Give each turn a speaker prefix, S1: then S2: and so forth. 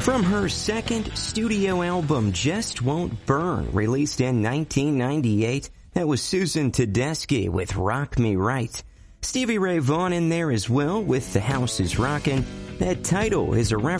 S1: From her second studio album, Just Won't Burn, released in 1998, that was Susan Tedeschi with Rock Me Right. Stevie Ray Vaughan in there as well with The House Is Rockin'. That title is a reference